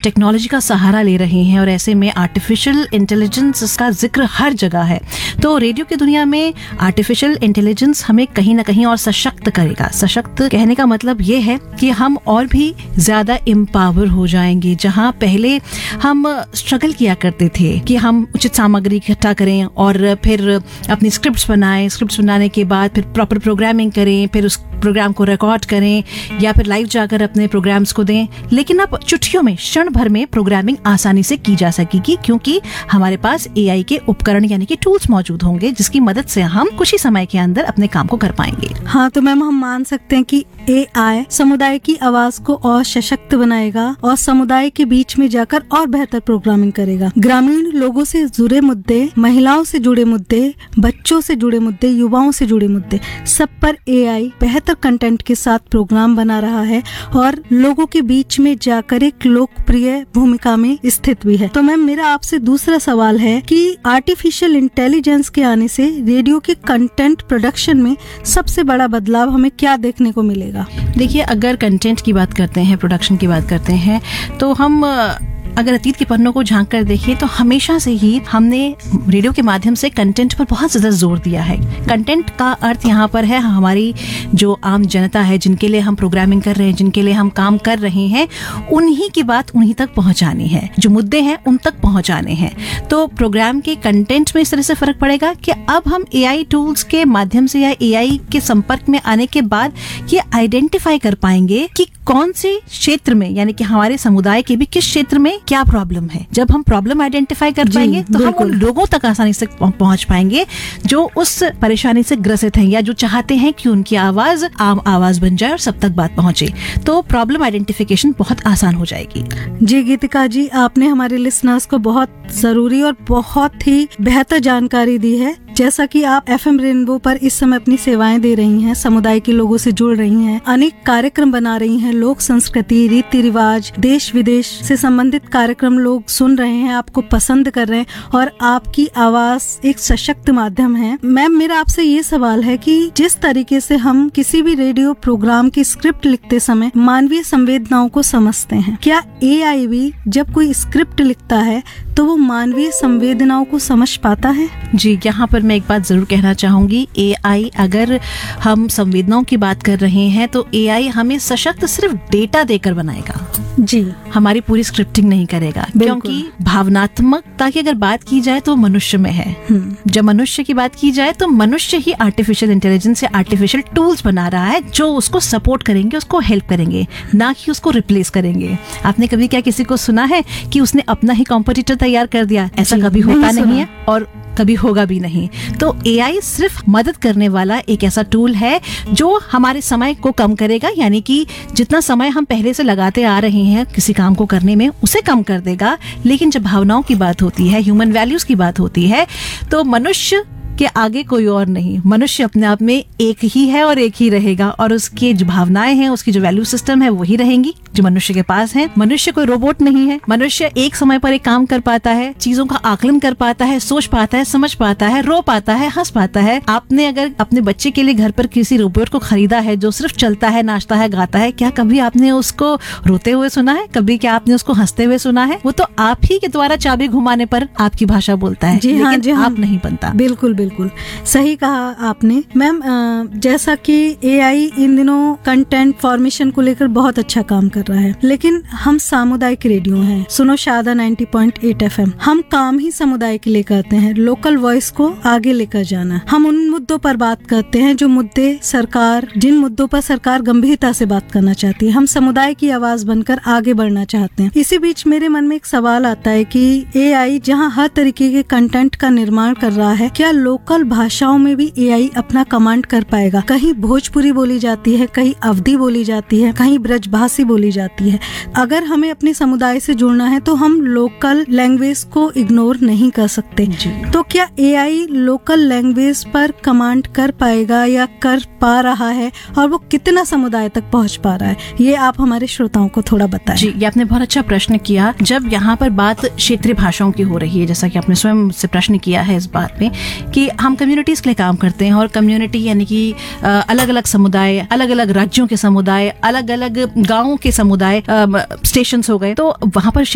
Technology का सहारा ले रहे हैं और ऐसे में आर्टिफिशियल इंटेलिजेंस का जिक्र हर जगह है। तो रेडियो की दुनिया में आर्टिफिशियल इंटेलिजेंस हमें कहीं ना कहीं और सशक्त करेगा। सशक्त कहने का मतलब ये है कि हम और भी ज्यादा एम्पावर हो जाएंगे। जहां पहले हम स्ट्रगल किया करते थे कि हम उचित सामग्री इकट्ठा करें और फिर अपनी स्क्रिप्ट्स बनाएं, स्क्रिप्ट्स बनाने के बाद फिर प्रॉपर प्रोग्रामिंग करें, फिर उस प्रोग्राम को रिकॉर्ड करें या फिर लाइव जाकर अपने प्रोग्राम्स को दें, लेकिन अब चुटकियों में, क्षण भर में प्रोग्रामिंग आसानी से की जा सकेगी क्योंकि हमारे पास एआई के उपकरण यानी कि टूल्स मौजूद होंगे जिसकी मदद से हम कुछ ही समय के अंदर अपने काम को कर पाएंगे। हाँ, तो मैम हम मान सकते हैं कि एआई समुदाय की आवाज को और सशक्त बनाएगा और समुदाय के बीच में जाकर और बेहतर प्रोग्रामिंग करेगा। ग्रामीण लोगों से जुड़े मुद्दे, महिलाओं से जुड़े मुद्दे, बच्चों से जुड़े मुद्दे, युवाओं से जुड़े मुद्दे, सब पर एआई बेहतर कंटेंट के साथ प्रोग्राम बना रहा है और लोगों के बीच में जाकर एक लोकप्रिय भूमिका में स्थित भी है। तो मैम मेरा आपसे दूसरा सवाल है कि आर्टिफिशियल इंटेलिजेंस के आने से रेडियो के कंटेंट प्रोडक्शन में सबसे बड़ा बदलाव हमें क्या देखने को मिलेगा? देखिए, अगर कंटेंट की बात करते हैं, प्रोडक्शन की बात करते हैं, तो हम अगर अतीत के पन्नों को झांक कर देखें तो हमेशा से ही हमने रेडियो के माध्यम से कंटेंट पर बहुत ज्यादा जोर दिया है। कंटेंट का अर्थ यहाँ पर है हमारी जो आम जनता है, जिनके लिए हम प्रोग्रामिंग कर रहे हैं, जिनके लिए हम काम कर रहे हैं, उन्हीं की बात उन्हीं तक पहुंचानी है, जो मुद्दे हैं उन तक पहुंचाने हैं। तो प्रोग्राम के कंटेंट में इस तरह से फर्क पड़ेगा कि अब हम एआई टूल्स के माध्यम से या एआई के संपर्क में आने के बाद ये आइडेंटिफाई कर पाएंगे कि कौन से क्षेत्र में, यानी कि हमारे समुदाय के भी किस क्षेत्र में क्या प्रॉब्लम है। जब हम प्रॉब्लम आइडेंटिफाई कर पाएंगे तो हम उन लोगों तक आसानी से पहुंच पाएंगे जो उस परेशानी से ग्रसित हैं या जो चाहते हैं कि उनकी आवाज आम आवाज बन जाए और सब तक बात पहुंचे। तो प्रॉब्लम आइडेंटिफिकेशन बहुत आसान हो जाएगी। जी गीतिका जी, आपने हमारे लिसनर्स को बहुत जरूरी और बहुत ही बेहतर जानकारी दी है। जैसा कि आप एफएम रेनबो पर इस समय अपनी सेवाएं दे रही हैं, समुदाय के लोगों से जुड़ रही हैं, अनेक कार्यक्रम बना रही हैं, लोक संस्कृति, रीति रिवाज, देश विदेश से संबंधित कार्यक्रम लोग सुन रहे हैं, आपको पसंद कर रहे हैं और आपकी आवाज एक सशक्त माध्यम है। मैम मेरा आपसे ये सवाल है कि जिस तरीके से हम किसी भी रेडियो प्रोग्राम की स्क्रिप्ट लिखते समय मानवीय संवेदनाओं को समझते हैं, क्या एआई भी जब कोई स्क्रिप्ट लिखता है तो वो मानवीय संवेदनाओं को समझ पाता है? जी, यहाँ पर मैं एक बात जरूर कहना चाहूंगी। एआई, अगर हम संवेदनाओं की बात कर रहे हैं तो एआई हमें सशक्त सिर्फ डेटा देकर बनाएगा जी, हमारी पूरी स्क्रिप्टिंग नहीं करेगा, क्योंकि भावनात्मकता की अगर बात की जाए तो मनुष्य में है। जब मनुष्य की बात की जाए तो मनुष्य ही आर्टिफिशियल इंटेलिजेंस से आर्टिफिशियल टूल्स बना रहा है जो उसको सपोर्ट करेंगे, उसको हेल्प करेंगे, ना कि उसको रिप्लेस करेंगे। आपने कभी क्या किसी को सुना है कि उसने अपना ही कॉम्पिटिटर तैयार कर दिया? ऐसा कभी होता नहीं है और कभी होगा भी नहीं। तो एआई सिर्फ मदद करने वाला एक ऐसा टूल है जो हमारे समय को कम करेगा, यानी कि जितना समय हम पहले से लगाते आ रहे हैं किसी काम को करने में उसे कम कर देगा। लेकिन जब भावनाओं की बात होती है, ह्यूमन वैल्यूज की बात होती है, तो मनुष्य के आगे कोई और नहीं। मनुष्य अपने आप में एक ही है और एक ही रहेगा और उसकी जो भावनाएं हैं, उसकी जो वैल्यू सिस्टम है वही रहेंगी जो मनुष्य के पास है। मनुष्य कोई रोबोट नहीं है। मनुष्य एक समय पर एक काम कर पाता है, चीजों का आकलन कर पाता है, सोच पाता है, समझ पाता है, रो पाता है, हंस पाता है। आपने अगर अपने बच्चे के लिए घर पर किसी रोबोट को खरीदा है जो सिर्फ चलता है, नाचता है, गाता है, क्या कभी आपने उसको रोते हुए सुना है? कभी क्या आपने उसको हंसते हुए सुना है? वो तो आप ही के द्वारा चाबी घुमाने पर आपकी भाषा बोलता है, लेकिन आप नहीं बनता। बिल्कुल बिल्कुल सही कहा आपने। मैम जैसा कि एआई इन दिनों कंटेंट फॉर्मेशन को लेकर बहुत अच्छा काम कर रहा है, लेकिन हम सामुदायिक रेडियो हैं, सुनो शारदा 90.8 FM। हम काम ही समुदाय के लिए करते हैं, लोकल वॉइस को आगे लेकर जाना। हम उन मुद्दों पर बात करते हैं जो मुद्दे जिन मुद्दों पर सरकार गंभीरता से बात करना चाहती है। हम समुदाय की आवाज बनकर आगे बढ़ना चाहते हैं। इसी बीच मेरे मन में एक सवाल आता है कि एआई जहां हर तरीके के कंटेंट का निर्माण कर रहा है, क्या लोकल भाषाओं में भी एआई अपना कमांड कर पाएगा? कहीं भोजपुरी बोली जाती है, कहीं अवधी बोली जाती है, कहीं ब्रजभाषी बोली जाती है। अगर हमें अपने समुदाय से जुड़ना है तो हम लोकल लैंग्वेज को इग्नोर नहीं कर सकते। तो क्या एआई लोकल लैंग्वेज पर कमांड कर पाएगा या कर पा रहा है, और वो कितना समुदाय तक पहुंच पा रहा है? ये आप हमारे श्रोताओं को थोड़ा बताएं। जी, ये आपने बहुत अच्छा प्रश्न किया। जब यहाँ पर बात क्षेत्रीय भाषाओं की हो रही है, जैसा कि आपने स्वयं से प्रश्न किया है इस बात में कि हम कम्युनिटीज के लिए काम करते हैं, और कम्युनिटी यानी कि अलग अलग समुदाय, अलग अलग राज्यों के समुदाय, अलग अलग गाँवों के समुदाय, स्टेशंस हो गए, तो वहाँ पर